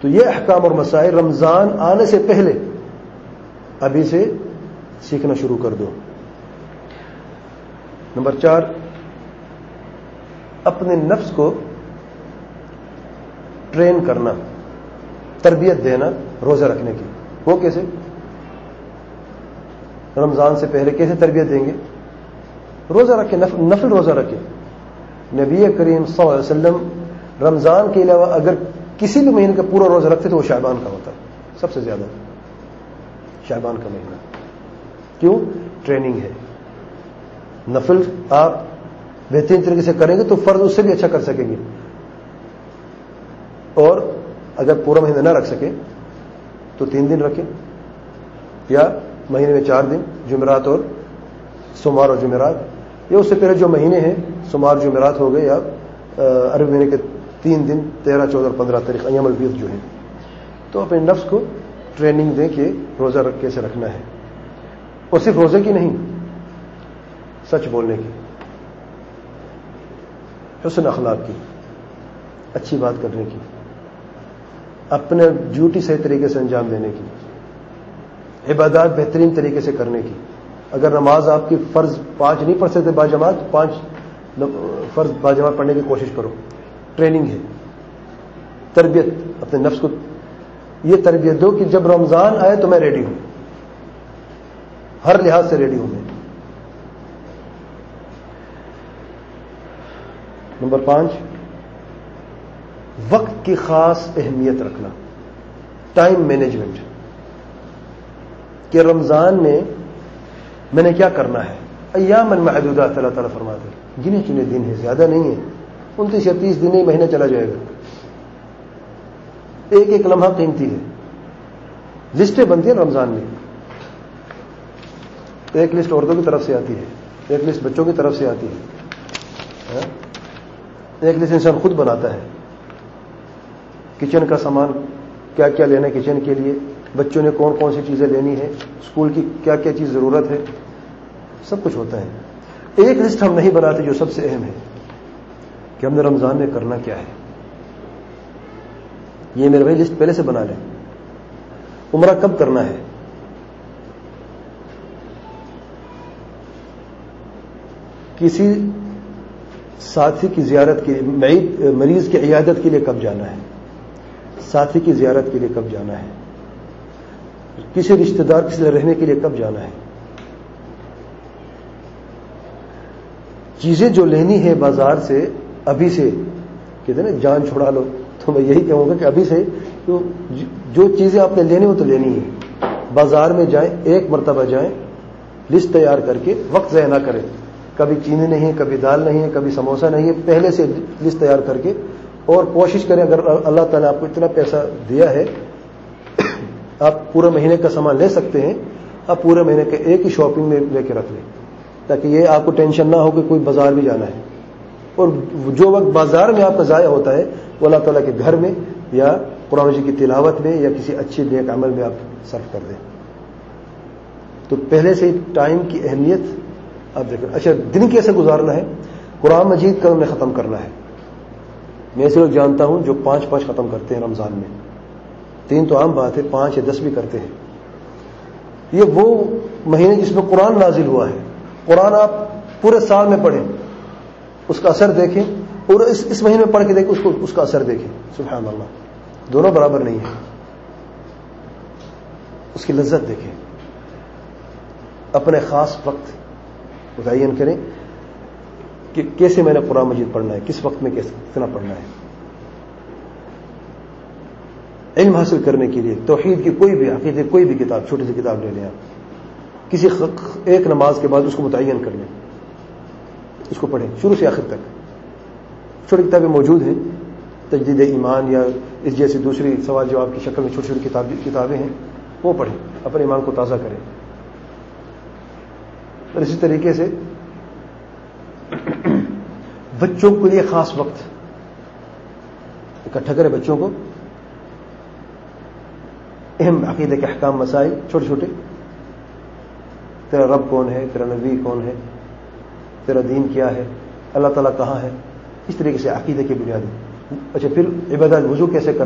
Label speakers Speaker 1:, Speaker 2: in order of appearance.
Speaker 1: تو یہ احکام اور مسائل رمضان آنے سے پہلے ابھی سے سیکھنا شروع کر دو. نمبر 4، اپنے نفس کو ٹرین کرنا، تربیت دینا روزہ رکھنے کی. وہ کیسے؟ رمضان سے پہلے کیسے تربیت دیں گے؟ روزہ رکھے، نفل روزہ رکھے. نبی کریم صلی اللہ علیہ وسلم رمضان کے علاوہ اگر کسی بھی مہینے کا پورا روزہ رکھتے تو وہ شعبان کا ہوتا، سب سے زیادہ شعبان کا مہینہ. کیوں؟ ٹریننگ ہے. نفل آپ بہترین طریقے سے کریں گے تو فرض اس سے بھی اچھا کر سکیں گے، اور اگر پورا مہینہ نہ رکھ سکے تو 3 دن رکھیں، یا مہینے میں 4 دن، جمعرات اور سوموار اور جمعرات، یا اس سے پہلے جو مہینے ہیں سوموار جمعرات ہو گئے، یا عربی مہینے کے 3 دن 13، 14 اور 15 تاریخ ایام البیض جو ہیں. تو اپنے نفس کو ٹریننگ دیں کہ روزہ کیسے رکھنا ہے، اور صرف روزے کی نہیں، سچ بولنے کی، حسن اخلاق کی، اچھی بات کرنے کی، اپنے ڈیوٹی صحیح طریقے سے انجام دینے کی، عبادات بہترین طریقے سے کرنے کی. اگر نماز آپ کی فرض 5 نہیں پڑھ سکتے باجماعت، 5 فرض باجماعت پڑھنے کی کوشش کرو. ٹریننگ ہے، تربیت. اپنے نفس کو یہ تربیت دو کہ جب رمضان آئے تو میں ریڈی ہوں، ہر لحاظ سے ریڈی ہوں میں. نمبر 5، وقت کی خاص اہمیت رکھنا، ٹائم مینجمنٹ، کہ رمضان میں نے کیا کرنا ہے. ایام معدودات اللہ تعالیٰ فرماتے ہیں، گنے چنے دن ہیں، زیادہ نہیں ہیں، 29 یا 30 دن ہی مہینہ چلا جائے گا. ایک ایک لمحہ قیمتی ہے. لسٹیں بنتی ہیں رمضان میں، ایک لسٹ عورتوں کی طرف سے آتی ہے، ایک لسٹ بچوں کی طرف سے آتی ہے، ایک لسٹ انسان خود بناتا ہے. کچن کا سامان کیا کیا لینا ہے کچن کے لیے، بچوں نے کون کون سی چیزیں لینی ہے، اسکول کی کیا کیا چیز ضرورت ہے، سب کچھ ہوتا ہے. ایک لسٹ ہم نہیں بناتے جو سب سے اہم ہے کہ ہم نے رمضان میں کرنا کیا ہے. یہ میرے بھائی لسٹ پہلے سے بنا لیں. عمرہ کب کرنا ہے، کسی ساتھی کی زیارت کے لیے، مریض کی عیادت کے لیے کب جانا ہے، ساتھی کی زیارت کے لیے کب جانا ہے، کسی رشتہ دار کسی سے رہنے کے لیے کب جانا ہے. چیزیں جو لینی ہے بازار سے ابھی سے، کہتے ہیں نا جان چھڑا لو، تو میں یہی کہوں گا کہ ابھی سے جو چیزیں آپ نے لینی وہ تو لینی ہے. بازار میں جائیں، ایک مرتبہ جائیں، لسٹ تیار کر کے، وقت ضائع نہ کریں. کبھی چینی نہیں ہے، کبھی دال نہیں ہے، کبھی سموسہ نہیں ہے، پہلے سے لسٹ تیار کر کے، اور کوشش کریں اگر اللہ تعالیٰ آپ کو اتنا پیسہ دیا ہے، آپ پورے مہینے کا سامان لے سکتے ہیں، آپ پورے مہینے کے ایک ہی شاپنگ میں لے کے رکھ لیں، تاکہ یہ آپ کو ٹینشن نہ ہو کہ کوئی بازار بھی جانا ہے. اور جو وقت بازار میں آپ کا ضائع ہوتا ہے وہ اللہ تعالیٰ کے گھر میں یا قرآن مجید کی تلاوت میں یا کسی اچھے نیک عمل میں آپ صرف کر دیں. تو پہلے سے ہی ٹائم کی اہمیت آپ دیکھیں. اچھا، دن کیسے گزارنا ہے؟ قرآن مجید کا ہم نے ختم کرنا ہے. میں ایسے لوگ جانتا ہوں جو 5 ختم کرتے ہیں رمضان میں. 3 تو عام بات ہے، 5 یا 10 بھی کرتے ہیں. یہ وہ مہینے جس میں قرآن نازل ہوا ہے. قرآن آپ پورے سال میں پڑھیں، اس کا اثر دیکھیں، اور اس مہینے میں پڑھ کے دیکھیں، اس کا اثر دیکھیں. سبحان اللہ، دونوں برابر نہیں ہیں. اس کی لذت دیکھیں. اپنے خاص وقت متعین کریں کہ کیسے میں نے قرآن مجید پڑھنا ہے، کس وقت میں کتنا پڑھنا ہے. علم حاصل کرنے کے لیے توحید کی کوئی بھی عقیدے کوئی بھی کتاب، چھوٹی سی کتاب لے لیں آپ، کسی ایک نماز کے بعد اس کو متعین کر لیں، اس کو پڑھیں شروع سے آخر تک. چھوٹی کتابیں موجود ہیں، تجدید ایمان یا اس جیسی دوسری سوال جواب کی شکل میں چھوٹی چھوٹی کتابیں ہیں، وہ پڑھیں، اپنے ایمان کو تازہ کریں. اور اسی طریقے سے بچوں کے لیے خاص وقت اکٹھا کریں. بچوں کو اہم عقیدے کے احکام، مسائل چھوٹے چھوٹے، تیرا رب کون ہے، تیرا نبی کون ہے، تیرا دین کیا ہے، اللہ تعالیٰ کہاں ہے، اس طریقے سے عقیدے کی بنیادی. اچھا، پھر عبادت، وضو کیسے کرنا